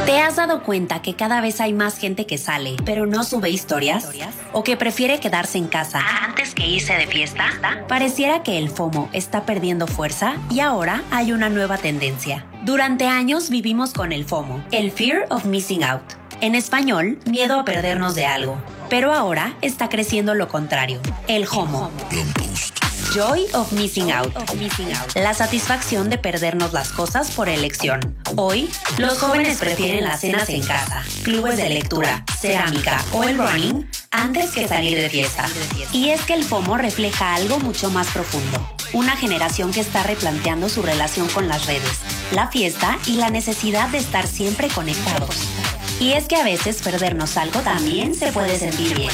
¿Te has dado cuenta que cada vez hay más gente que sale, pero no sube historias? ¿O que prefiere quedarse en casa antes que irse de fiesta? Pareciera que el FOMO está perdiendo fuerza y ahora hay una nueva tendencia. Durante años vivimos con el FOMO, el Fear of Missing Out. En español, miedo a perdernos de algo. Pero ahora está creciendo lo contrario, el JOMO. Joy of Missing Out. La satisfacción de perdernos las cosas por elección. Hoy, los jóvenes prefieren las cenas en casa, clubes de lectura, cerámica o el running antes que salir de fiesta. Y es que el FOMO refleja algo mucho más profundo. Una generación que está replanteando su relación con las redes, la fiesta y la necesidad de estar siempre conectados. Y es que a veces perdernos algo también se puede sentir bien.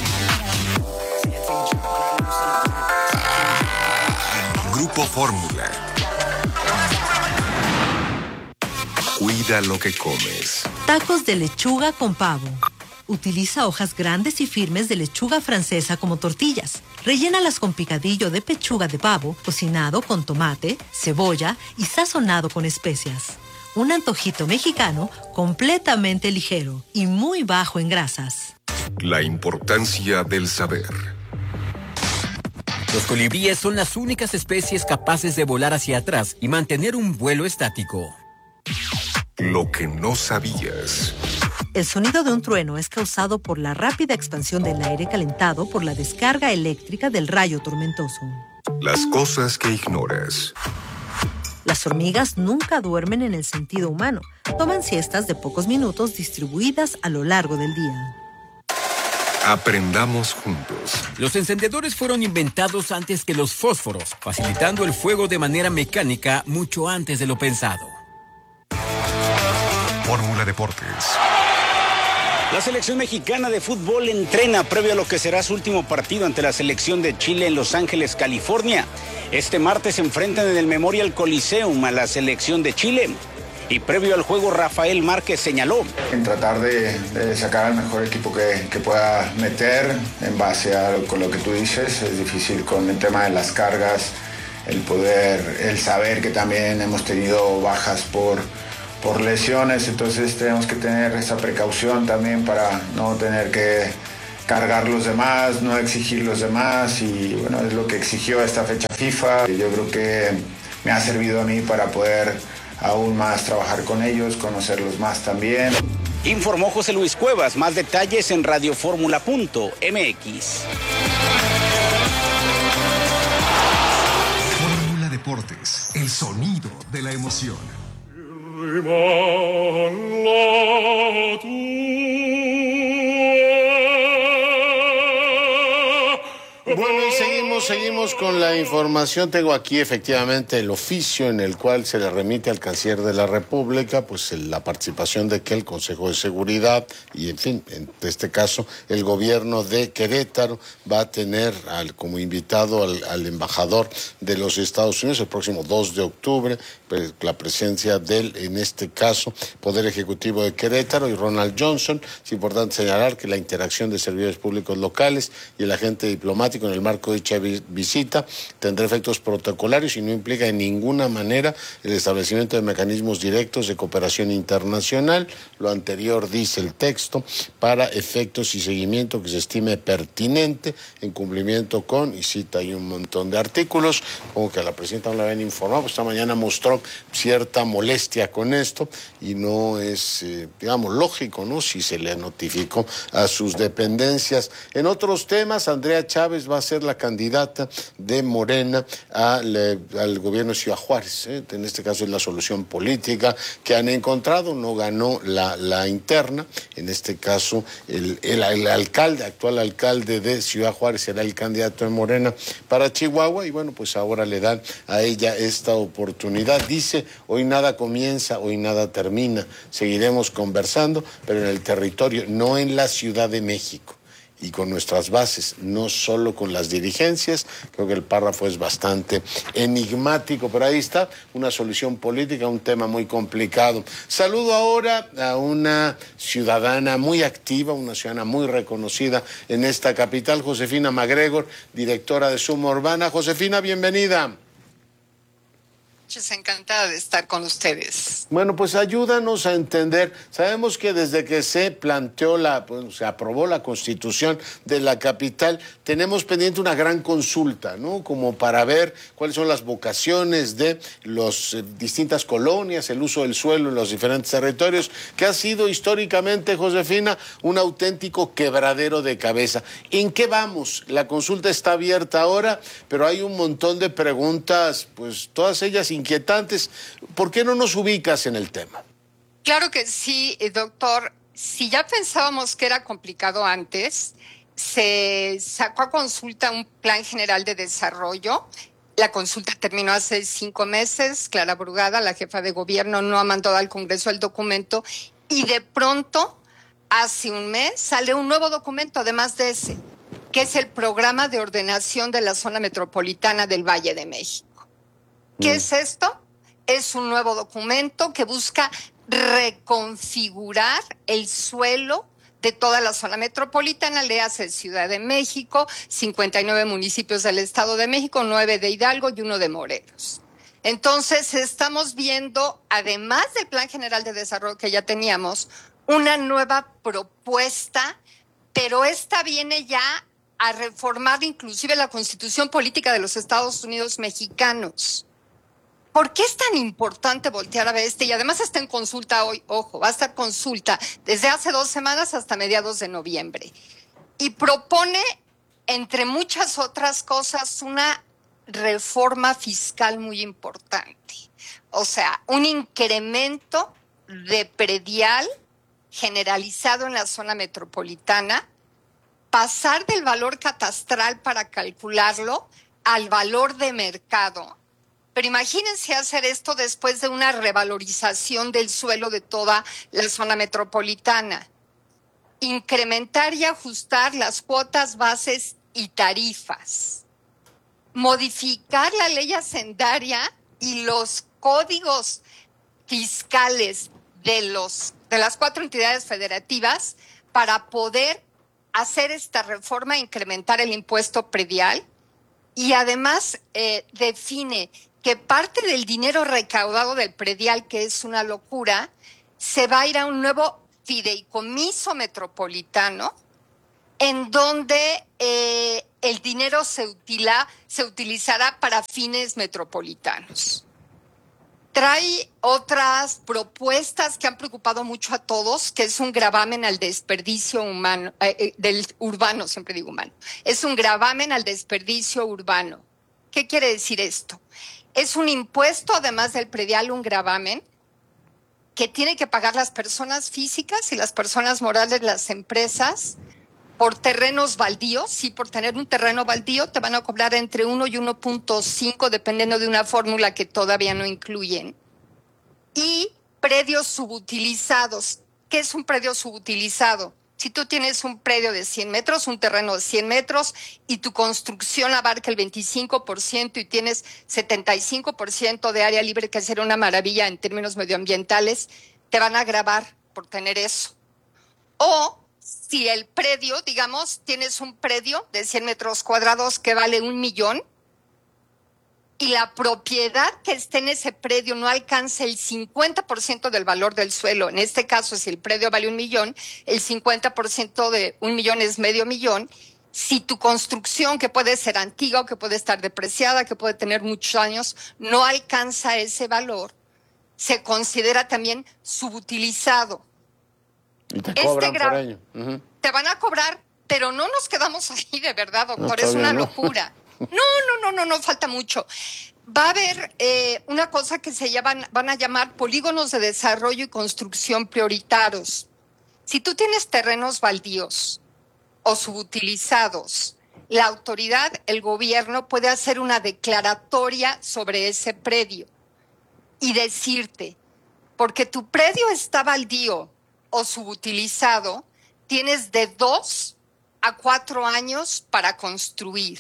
Grupo Fórmula. Cuida lo que comes. Tacos de lechuga con pavo. Utiliza hojas grandes y firmes de lechuga francesa como tortillas. Rellénalas con picadillo de pechuga de pavo, cocinado con tomate, cebolla y sazonado con especias. Un antojito mexicano completamente ligero y muy bajo en grasas. La importancia del saber. Los colibríes son las únicas especies capaces de volar hacia atrás y mantener un vuelo estático. Lo que no sabías. El sonido de un trueno es causado por la rápida expansión del aire calentado por la descarga eléctrica del rayo tormentoso. Las cosas que ignoras. Las hormigas nunca duermen en el sentido humano. Toman siestas de pocos minutos distribuidas a lo largo del día. Aprendamos juntos. Los encendedores fueron inventados antes que los fósforos, facilitando el fuego de manera mecánica mucho antes de lo pensado. Fórmula Deportes. La selección mexicana de fútbol entrena previo a lo que será su último partido ante la selección de Chile en Los Ángeles, California. Este martes se enfrentan en el Memorial Coliseum a la selección de Chile. Y previo al juego, Rafael Márquez señaló: en tratar de sacar al mejor equipo que pueda meter en base a con lo que tú dices. Es difícil con el tema de las cargas, el saber que también hemos tenido bajas por lesiones, entonces tenemos que tener esa precaución también para no tener que cargar los demás, no exigir los demás, y bueno, es lo que exigió esta fecha FIFA. Yo creo que me ha servido a mí para poder aún más trabajar con ellos, conocerlos más también. Informó José Luis Cuevas. Más detalles en radioformula.mx. Fórmula Deportes, el sonido de la emoción. Bueno, y seguimos con la información. Tengo aquí efectivamente el oficio en el cual se le remite al canciller de la República, pues la participación de que el Consejo de Seguridad y, en fin, en este caso, el gobierno de Querétaro va a tener como invitado al embajador de los Estados Unidos el próximo 2 de octubre, pues, la presencia del, en este caso, Poder Ejecutivo de Querétaro y Ronald Johnson. Es importante señalar que la interacción de servidores públicos locales y el agente diplomático en el marco de dicha visita tendrá efectos protocolarios y no implica en ninguna manera el establecimiento de mecanismos directos de cooperación internacional. Lo anterior dice el texto, para efectos y seguimiento que se estime pertinente en cumplimiento con, y cita ahí un montón de artículos, como que a la presidenta no le habían informado, pues esta mañana mostró cierta molestia con esto y no es, digamos, lógico, ¿no?, si se le notificó a sus dependencias. En otros temas, Andrea Chávez va a ser la candidata de Morena al gobierno de Ciudad Juárez, En este caso es la solución política que han encontrado. No ganó la interna. En este caso, el actual alcalde de Ciudad Juárez será el candidato de Morena para Chihuahua. Y bueno, pues ahora le dan a ella esta oportunidad. Dice: hoy nada comienza, hoy nada termina. Seguiremos conversando, pero en el territorio, no en la Ciudad de México. Y con nuestras bases, no solo con las dirigencias. Creo que el párrafo es bastante enigmático, pero ahí está una solución política, un tema muy complicado. Saludo ahora a una ciudadana muy activa, una ciudadana muy reconocida en esta capital, Josefina MacGregor, directora de Suma Urbana. Josefina, bienvenida. noches, encantada de estar con ustedes. Bueno, pues ayúdanos a entender. Sabemos que desde que se planteó se aprobó la Constitución de la capital, tenemos pendiente una gran consulta, ¿no? Como para ver cuáles son las vocaciones de las distintas colonias, el uso del suelo en los diferentes territorios, que ha sido históricamente, Josefina, un auténtico quebradero de cabeza. ¿En qué vamos? La consulta está abierta ahora, pero hay un montón de preguntas, pues todas ellas inquietantes. ¿Por qué no nos ubicas en el tema? Claro que sí, doctor. Si ya pensábamos que era complicado antes, se sacó a consulta un plan general de desarrollo. La consulta terminó hace 5 meses. Clara Brugada, la jefa de gobierno, no ha mandado al Congreso el documento y de pronto, hace un mes, sale un nuevo documento, además de ese, que es el Programa de Ordenación de la Zona Metropolitana del Valle de México. ¿Qué es esto? Es un nuevo documento que busca reconfigurar el suelo de toda la zona metropolitana, le hace Ciudad de México, 59 municipios del Estado de México, 9 de Hidalgo y 1 de Morelos. Entonces, estamos viendo, además del Plan General de Desarrollo que ya teníamos, una nueva propuesta, pero esta viene ya a reformar inclusive la Constitución Política de los Estados Unidos Mexicanos. ¿Por qué es tan importante voltear a ver y además está en consulta hoy? Ojo, va a estar consulta desde hace 2 semanas hasta mediados de noviembre. Y propone, entre muchas otras cosas, una reforma fiscal muy importante. O sea, un incremento de predial generalizado en la zona metropolitana, pasar del valor catastral para calcularlo al valor de mercado. Pero imagínense hacer esto después de una revalorización del suelo de toda la zona metropolitana. Incrementar y ajustar las cuotas bases y tarifas. Modificar la ley hacendaria y los códigos fiscales de las 4 entidades federativas para poder hacer esta reforma e incrementar el impuesto predial. Y además define que parte del dinero recaudado del predial, que es una locura, se va a ir a un nuevo fideicomiso metropolitano en donde el dinero se utilizará para fines metropolitanos. Trae otras propuestas que han preocupado mucho a todos, que es un gravamen al desperdicio humano, del urbano, siempre digo humano. Es un gravamen al desperdicio urbano. ¿Qué quiere decir esto? Es un impuesto, además del predial, un gravamen que tienen que pagar las personas físicas y las personas morales, las empresas, por terrenos baldíos. Sí, por tener un terreno baldío te van a cobrar entre 1 y 1.5, dependiendo de una fórmula que todavía no incluyen. Y predios subutilizados. ¿Qué es un predio subutilizado? Si tú tienes un predio de 100 metros, un terreno de 100 metros, y tu construcción abarca el 25% y tienes 75% de área libre, que sería una maravilla en términos medioambientales, te van a gravar por tener eso. O si el predio, digamos, tienes un predio de 100 metros cuadrados que vale 1 millón y la propiedad que esté en ese predio no alcanza el 50% del valor del suelo. En este caso, si el predio vale 1 millón, el 50% de 1 millón es medio millón. Si tu construcción, que puede ser antigua o que puede estar depreciada, que puede tener muchos años, no alcanza ese valor, se considera también subutilizado. Y te cobran por ello. Te van a cobrar, pero no nos quedamos ahí, de verdad, doctor, es una locura. No, falta mucho. Va a haber una cosa que van a llamar polígonos de desarrollo y construcción prioritarios. Si tú tienes terrenos baldíos o subutilizados, la autoridad, el gobierno, puede hacer una declaratoria sobre ese predio y decirte, porque tu predio está baldío o subutilizado, tienes de 2 a 4 años para construir.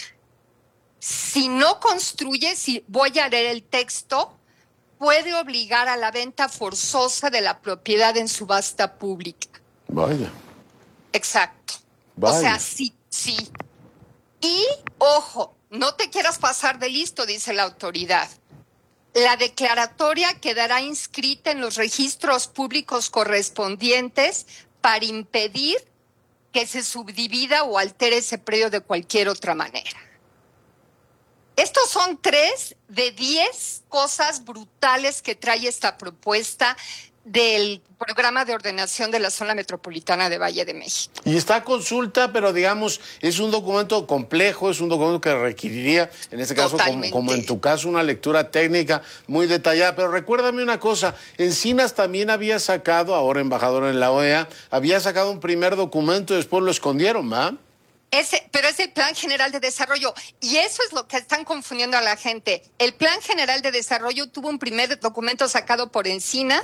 Si no construyes, y voy a leer el texto, puede obligar a la venta forzosa de la propiedad en subasta pública. Vaya. Exacto. Vaya. O sea, sí. Y, ojo, no te quieras pasar de listo, dice la autoridad. La declaratoria quedará inscrita en los registros públicos correspondientes para impedir que se subdivida o altere ese predio de cualquier otra manera. Estos son 3 de 10 cosas brutales que trae esta propuesta del programa de ordenación de la zona metropolitana de Valle de México. Y está a consulta, pero digamos, es un documento complejo, es un documento que requeriría, en este caso, como en tu caso, una lectura técnica muy detallada. Pero recuérdame una cosa, Encinas también había sacado, ahora embajador en la OEA, había sacado un primer documento y después lo escondieron, ¿va? Pero es el Plan General de Desarrollo, y eso es lo que están confundiendo a la gente. El Plan General de Desarrollo tuvo un primer documento sacado por Encinas,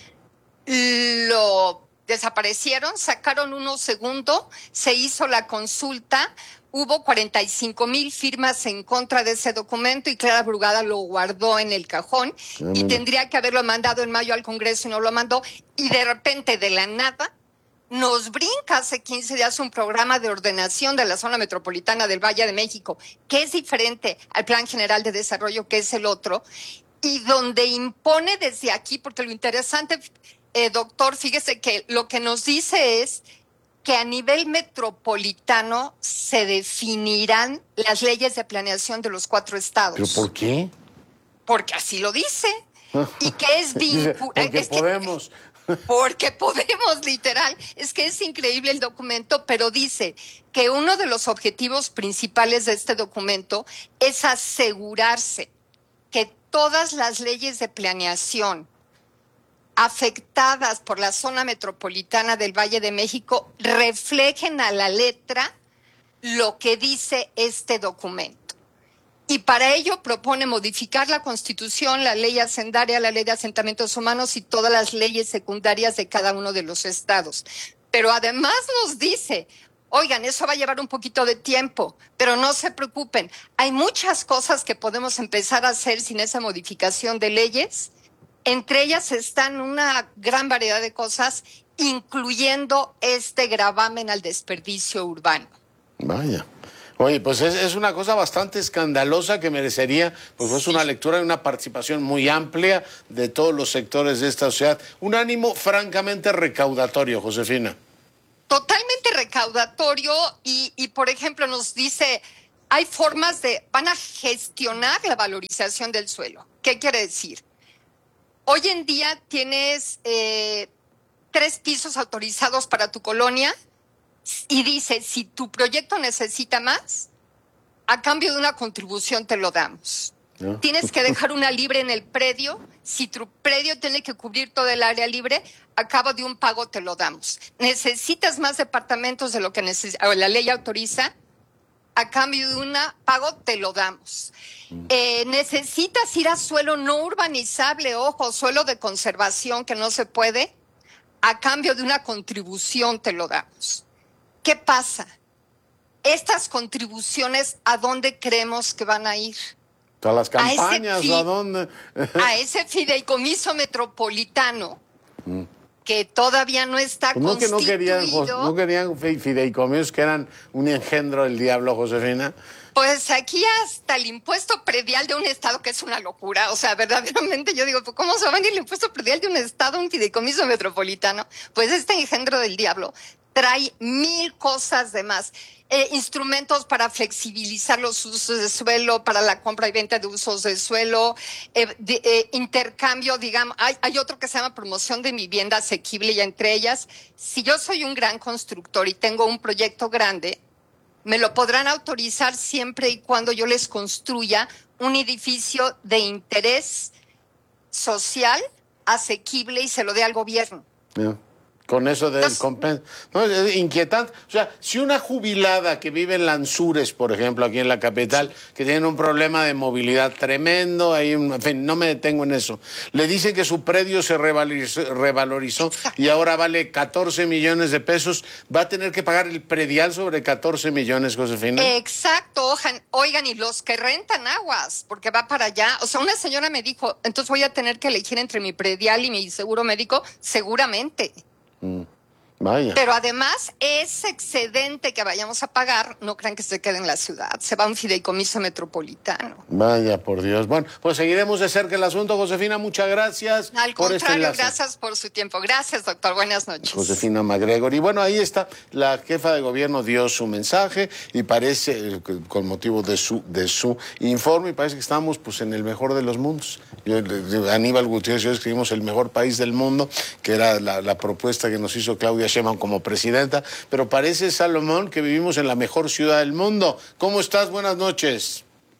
lo desaparecieron, sacaron uno segundo, se hizo la consulta, hubo 45,000 firmas en contra de ese documento y Clara Brugada lo guardó en el cajón y tendría que haberlo mandado en mayo al Congreso y no lo mandó, y de repente, de la nada, nos brinca hace 15 días un programa de ordenación de la zona metropolitana del Valle de México, que es diferente al Plan General de Desarrollo, que es el otro, y donde impone desde aquí, porque lo interesante, doctor, fíjese que lo que nos dice es que a nivel metropolitano se definirán las leyes de planeación de los 4 estados. ¿Pero por qué? Porque así lo dice. Y que es vinculante. Porque podemos, literal. Es que es increíble el documento, pero dice que uno de los objetivos principales de este documento es asegurarse que todas las leyes de planeación afectadas por la zona metropolitana del Valle de México reflejen a la letra lo que dice este documento. Y para ello propone modificar la Constitución, la ley hacendaria, la ley de asentamientos humanos y todas las leyes secundarias de cada uno de los estados. Pero además nos dice, oigan, eso va a llevar un poquito de tiempo, pero no se preocupen. Hay muchas cosas que podemos empezar a hacer sin esa modificación de leyes. Entre ellas están una gran variedad de cosas, incluyendo este gravamen al desperdicio urbano. Vaya. Oye, pues es una cosa bastante escandalosa que merecería, pues una lectura y una participación muy amplia de todos los sectores de esta sociedad. Un ánimo francamente recaudatorio, Josefina. Totalmente recaudatorio y por ejemplo, nos dice, hay formas van a gestionar la valorización del suelo. ¿Qué quiere decir? Hoy en día tienes 3 pisos autorizados para tu colonia, y dice, si tu proyecto necesita más, a cambio de una contribución te lo damos. ¿No? Tienes que dejar una libre en el predio. Si tu predio tiene que cubrir todo el área libre, a cabo de un pago te lo damos. Necesitas más departamentos de lo que la ley autoriza, a cambio de un pago te lo damos. Necesitas ir a suelo no urbanizable, ojo, suelo de conservación que no se puede, a cambio de una contribución te lo damos. ¿Qué pasa? Estas contribuciones, ¿a dónde creemos que van a ir? ¿A las campañas o a dónde? A ese fideicomiso metropolitano que todavía no está constituido. ¿No querían fideicomisos que eran un engendro del diablo, Josefina? Pues aquí hasta el impuesto predial de un estado, que es una locura. O sea, verdaderamente yo digo, ¿cómo se va a venir el impuesto predial de un estado a un fideicomiso metropolitano? Pues este engendro del diablo trae 1000 cosas de más. Instrumentos para flexibilizar los usos de suelo, para la compra y venta de usos de suelo, intercambio, digamos. Hay otro que se llama promoción de vivienda asequible, y entre ellas, si yo soy un gran constructor y tengo un proyecto grande, me lo podrán autorizar siempre y cuando yo les construya un edificio de interés social, asequible, y se lo dé al gobierno. Yeah. Con eso del compenso. No, es inquietante. O sea, si una jubilada que vive en Lanzures, por ejemplo, aquí en la capital, que tiene un problema de movilidad tremendo, en fin, no me detengo en eso, le dicen que su predio se revalorizó y ahora vale 14 millones de pesos, ¿va a tener que pagar el predial sobre 14 millones, Josefina? Exacto, oigan, y los que rentan aguas, porque va para allá. O sea, una señora me dijo, entonces voy a tener que elegir entre mi predial y mi seguro médico, seguramente. Vaya. Pero además, ese excedente que vayamos a pagar, no crean que se quede en la ciudad, se va a un fideicomiso metropolitano. Vaya, por Dios. Bueno, pues seguiremos de cerca el asunto. Josefina, muchas gracias. Al contrario, gracias por su tiempo. Gracias, doctor. Buenas noches. Josefina MacGregor. Y bueno, ahí está. La jefa de gobierno dio su mensaje y parece, con motivo de su informe, y parece que estamos pues en el mejor de los mundos. Aníbal Gutiérrez y yo escribimos el mejor país del mundo, que era la propuesta que nos hizo Claudia Sheinbaum como presidenta, pero parece, Salomón, que vivimos en la mejor ciudad del mundo. ¿Cómo estás? Buenas noches.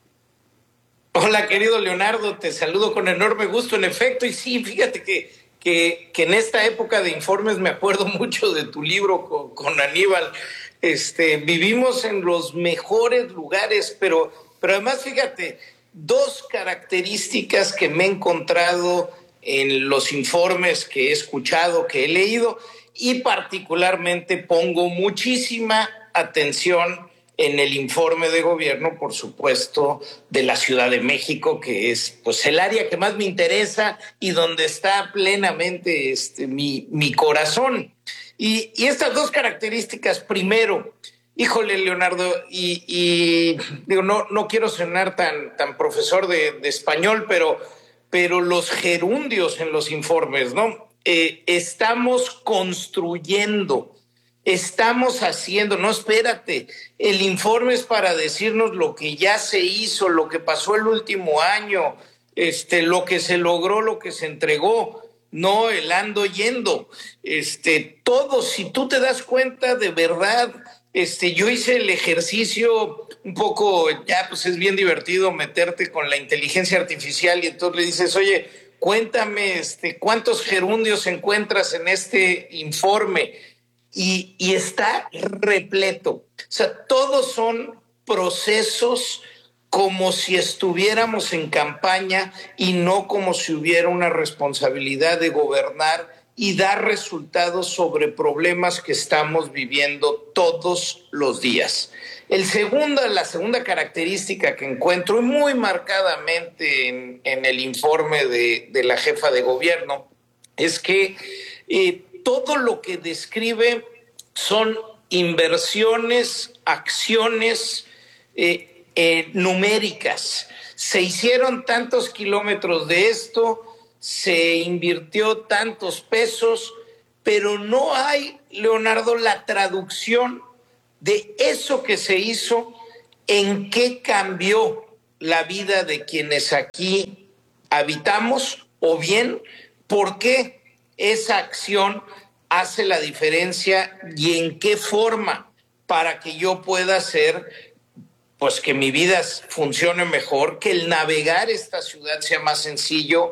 Hola, querido Leonardo, te saludo con enorme gusto, en efecto, y sí, fíjate que en esta época de informes me acuerdo mucho de tu libro con Aníbal. Vivimos en los mejores lugares, pero además, fíjate, dos características que me he encontrado en los informes que he escuchado, que he leído, y particularmente pongo muchísima atención en el informe de gobierno, por supuesto, de la Ciudad de México, que es pues el área que más me interesa y donde está plenamente mi corazón. Y estas dos características, primero, híjole, Leonardo, y digo, no quiero sonar tan profesor de español, pero los gerundios en los informes, ¿no? Estamos construyendo, estamos haciendo, no, espérate, el informe es para decirnos lo que ya se hizo, lo que pasó el último año, lo que se logró, lo que se entregó, no el ando yendo, todo, si tú te das cuenta de verdad, yo hice el ejercicio un poco, ya pues es bien divertido meterte con la inteligencia artificial y entonces le dices, oye, cuéntame cuántos gerundios encuentras en este informe y está repleto. O sea, todos son procesos como si estuviéramos en campaña y no como si hubiera una responsabilidad de gobernar y dar resultados sobre problemas que estamos viviendo todos los días. La segunda característica que encuentro muy marcadamente en el informe de la jefa de gobierno es que todo lo que describe son inversiones, acciones numéricas. Se hicieron tantos kilómetros de esto, se invirtió tantos pesos, pero no hay, Leonardo, la traducción de eso que se hizo, en qué cambió la vida de quienes aquí habitamos, o bien por qué esa acción hace la diferencia y en qué forma para que yo pueda hacer pues que mi vida funcione mejor, que el navegar esta ciudad sea más sencillo,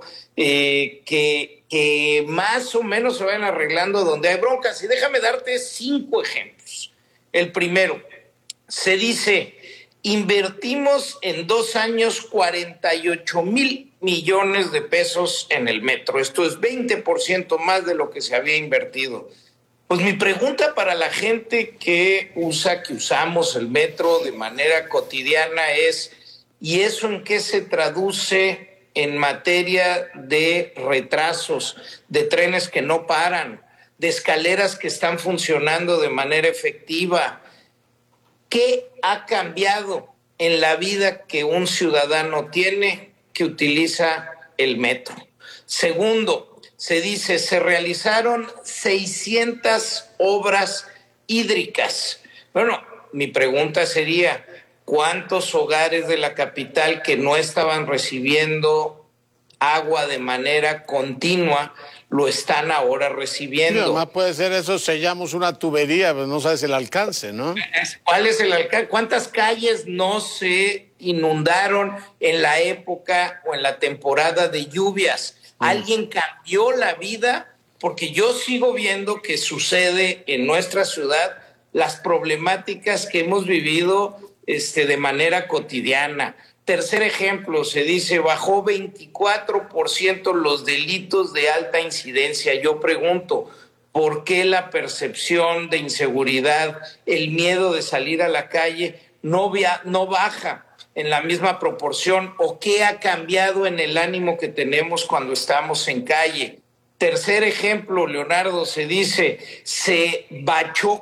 que más o menos se vayan arreglando donde hay broncas. Y déjame darte 5 ejemplos. El primero, se dice, invertimos en 2 años 48,000 millones de pesos en el metro. Esto es 20% más de lo que se había invertido. Pues mi pregunta para la gente que usamos el metro de manera cotidiana es, ¿y eso en qué se traduce en materia de retrasos, de trenes que no paran, de escaleras que están funcionando de manera efectiva? ¿Qué ha cambiado en la vida que un ciudadano tiene que utiliza el metro? Segundo, se dice, se realizaron 600 obras hídricas. Bueno, mi pregunta sería, ¿cuántos hogares de la capital que no estaban recibiendo agua de manera continua lo están ahora recibiendo? Sí, además puede ser eso, sellamos una tubería, pero no sabes el alcance, ¿no? ¿Cuál es el alcance? ¿Cuántas calles no se inundaron en la época o en la temporada de lluvias? Alguien cambió la vida, porque yo sigo viendo que sucede en nuestra ciudad las problemáticas que hemos vivido de manera cotidiana. Tercer ejemplo, se dice, bajó 24% los delitos de alta incidencia. Yo pregunto, ¿por qué la percepción de inseguridad, el miedo de salir a la calle no baja en la misma proporción? ¿O qué ha cambiado en el ánimo que tenemos cuando estamos en calle? Tercer ejemplo, Leonardo, se dice, bachó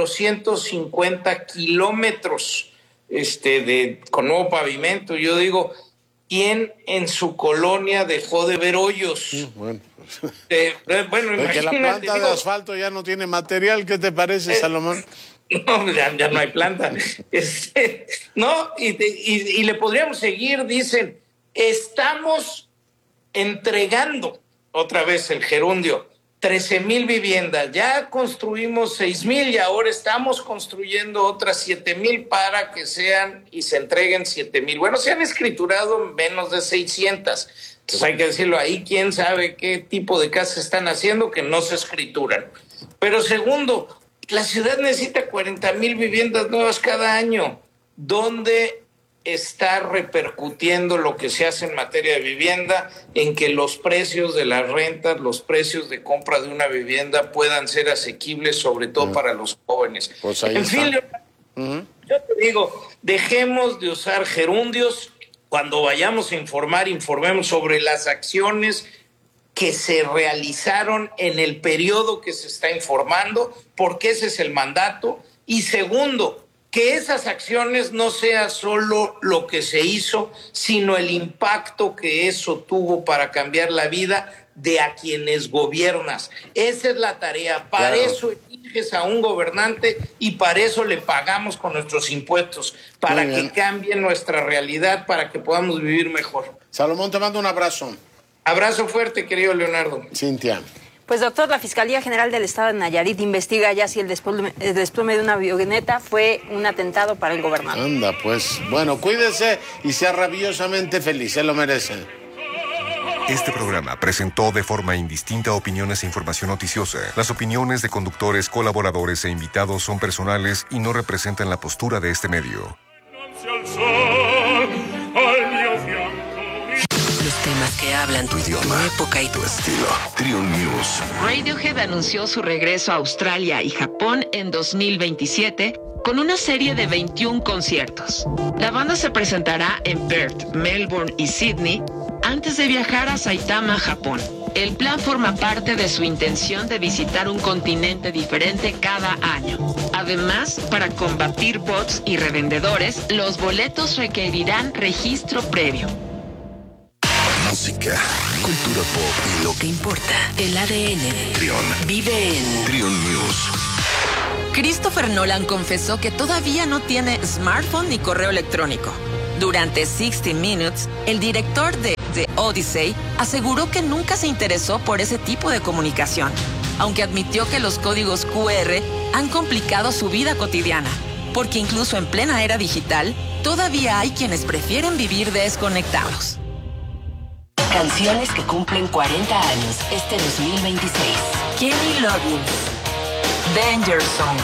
450 kilómetros con nuevo pavimento. Yo digo, ¿quién en su colonia dejó de ver hoyos? Bueno, imagínate, que la planta de asfalto ya no tiene material. ¿Qué te parece, Salomón? No, ya no hay planta. No, y le podríamos seguir, dicen, estamos entregando, otra vez el gerundio, 13,000 viviendas, ya construimos 6,000 y ahora estamos construyendo otras 7,000 para que sean y se entreguen 7,000. Bueno, se han escriturado menos de 600. Entonces hay que decirlo ahí, quién sabe qué tipo de casas están haciendo que no se escrituran. Pero segundo, la ciudad necesita 40,000 viviendas nuevas cada año. ¿Dónde está repercutiendo lo que se hace en materia de vivienda en que los precios de las rentas, los precios de compra de una vivienda puedan ser asequibles, sobre todo para los jóvenes? Pues ahí en fin, yo te digo, dejemos de usar gerundios. Cuando vayamos a informar, informemos sobre las acciones que se realizaron en el periodo que se está informando, porque ese es el mandato. Y segundo, que esas acciones no sea solo lo que se hizo, sino el impacto que eso tuvo para cambiar la vida de a quienes gobiernas. Esa es la tarea. Para eso eliges a un gobernante y para eso le pagamos con nuestros impuestos, para que cambie nuestra realidad, para que podamos vivir mejor. Salomón, te mando un abrazo. Abrazo fuerte, querido Leonardo. Cintia. Pues, doctor, la Fiscalía General del Estado de Nayarit investiga ya si el desplome de una avioneta fue un atentado para el gobernador. Anda, pues. Bueno, cuídese y sea rabiosamente feliz. Se lo merece. Este programa presentó de forma indistinta opiniones e información noticiosa. Las opiniones de conductores, colaboradores e invitados son personales y no representan la postura de este medio. Los temas que hablan tu idioma, tu época y tu estilo. Trion News. Radiohead anunció su regreso a Australia y Japón en 2027 con una serie de 21 conciertos. La banda se presentará en Perth, Melbourne y Sydney antes de viajar a Saitama, Japón. El plan forma parte de su intención de visitar un continente diferente cada año. Además, para combatir bots y revendedores, los boletos requerirán registro previo. Música, cultura pop y lo que importa. El ADN. Trion. Vive en Trion News. Christopher Nolan confesó que todavía no tiene smartphone ni correo electrónico. Durante 60 Minutes, el director de The Odyssey aseguró que nunca se interesó por ese tipo de comunicación, aunque admitió que los códigos QR han complicado su vida cotidiana, porque incluso en plena era digital, todavía hay quienes prefieren vivir desconectados. Canciones que cumplen 40 años este 2026. Kenny Loggins, Danger Zone.